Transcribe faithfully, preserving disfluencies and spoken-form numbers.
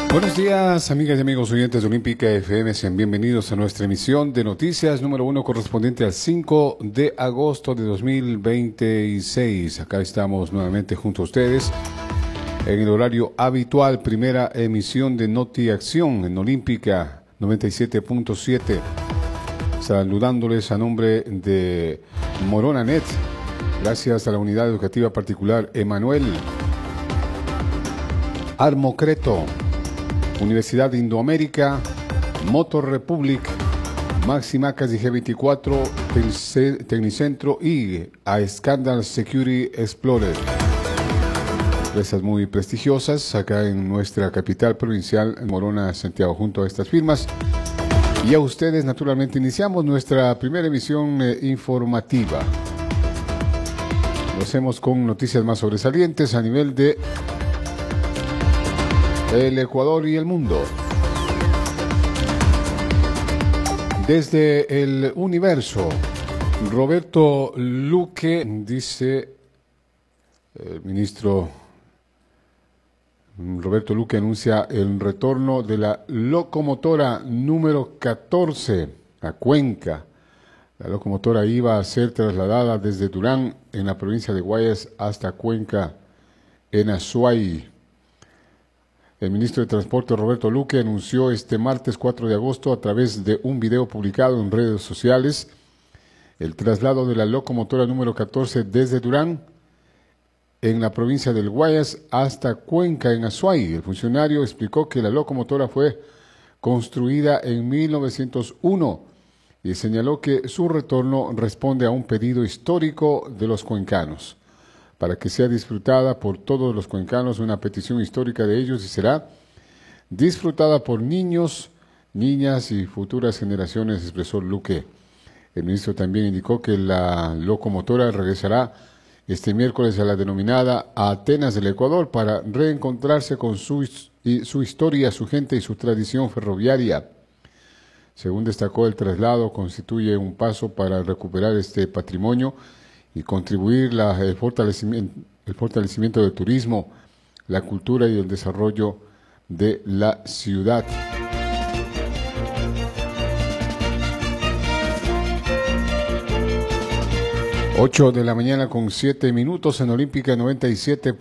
Buenos días, amigas y amigos oyentes de Olímpica F M. Sean bienvenidos a nuestra emisión de noticias número uno correspondiente al cinco de agosto de dos mil veintiséis. Acá estamos nuevamente junto a ustedes en el horario habitual, primera emisión de Noti Acción en Olímpica noventa y siete punto siete. Saludándoles a nombre de Morona Net, gracias a la Unidad Educativa Particular Emanuel, Armocreto, Universidad de Indoamérica, Motor Republic, Maximacas y G veinticuatro, Tecnicentro y a Scandal Security Explorer. Empresas muy prestigiosas acá en nuestra capital provincial, Morona, Santiago, junto a estas firmas. Y a ustedes, naturalmente, iniciamos nuestra primera emisión eh, informativa. Lo hacemos con noticias más sobresalientes a nivel de el Ecuador y el mundo. Desde el Universo, Roberto Luque, dice el ministro Roberto Luque, anuncia el retorno de la locomotora número catorce a Cuenca. La locomotora iba a ser trasladada desde Durán, en la provincia de Guayas, hasta Cuenca, en Azuay. El ministro de Transporte, Roberto Luque, anunció este martes cuatro de agosto a través de un video publicado en redes sociales el traslado de la locomotora número catorce desde Durán, en la provincia del Guayas, hasta Cuenca, en Azuay. El funcionario explicó que la locomotora fue construida en mil novecientos uno y señaló que su retorno responde a un pedido histórico de los cuencanos, para que sea disfrutada por todos los cuencanos, una petición histórica de ellos, y será disfrutada por niños, niñas y futuras generaciones, expresó Luque. El ministro también indicó que la locomotora regresará este miércoles a la denominada Atenas del Ecuador para reencontrarse con su, su historia, su gente y su tradición ferroviaria. Según destacó, el traslado constituye un paso para recuperar este patrimonio y contribuir la, el, fortalecimiento, el fortalecimiento del turismo, la cultura y el desarrollo de la ciudad. ocho de la mañana con siete minutos en Olímpica noventa y siete.